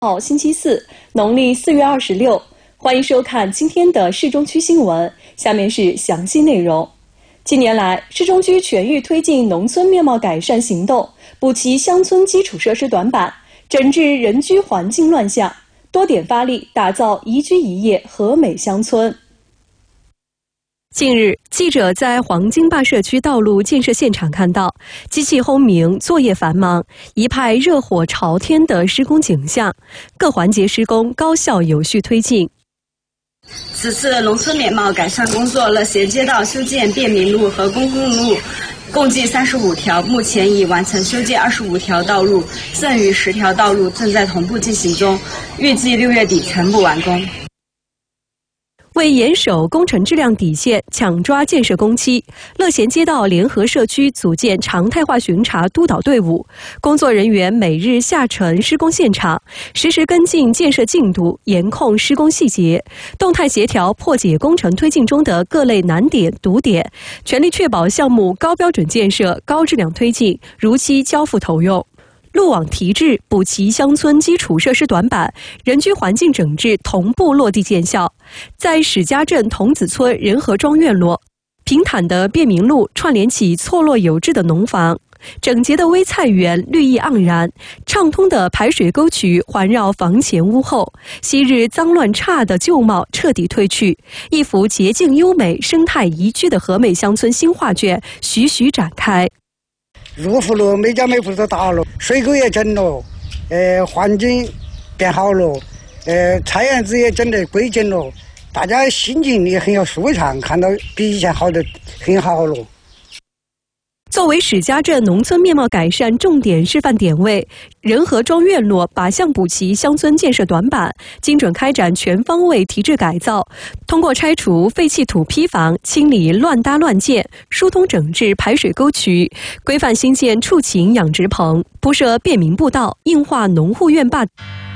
号星期四，农历4月26，欢迎收看今天的市中区新闻。下面是详细内容。近年来，市中区全域推进农村面貌改善行动，补齐乡村基础设施短板，整治人居环境乱象，多点发力，打造宜居宜业和美乡村。近日，记者在黄金坝社区道路建设现场看到，机器轰鸣，作业繁忙，一派热火朝天的施工景象，各环节施工高效有序推进。 此次农村面貌改善工作乐贤街道修建便民路和公共路共计35条，目前已完成修建25条道路，剩余10条道路正在同步进行中，预计6月底全部完工。 为严守工程质量底线，抢抓建设工期，乐贤街道联合社区组建常态化巡查督导队伍，工作人员每日下沉施工现场，实时跟进建设进度，严控施工细节，动态协调破解工程推进中的各类难点堵点，全力确保项目高标准建设、高质量推进，如期交付投用。路网提质，补齐乡村基础设施短板，人居环境整治同步落地见效。在史家镇桐子村仁和庄院落，平坦的便民路串联起错落有致的农房，整洁的微菜园绿意盎然，畅通的排水沟渠环绕房前屋后，昔日脏乱差的旧貌彻底褪去，一幅洁净优美、生态宜居的和美乡村新画卷徐徐展开。 入户了，每家每户都打了，水沟也整了，环境变好了，菜园子也整得规整了，大家心情也很有舒畅，看到比以前好的很好了。 作为史家镇农村面貌改善重点示范点位，仁和庄院落靶向补齐乡村建设短板，精准开展全方位提质改造，通过拆除废弃土坯房、清理乱搭乱建、疏通整治排水沟渠，规范新建畜禽养殖棚，铺设便民步道，硬化农户院坝。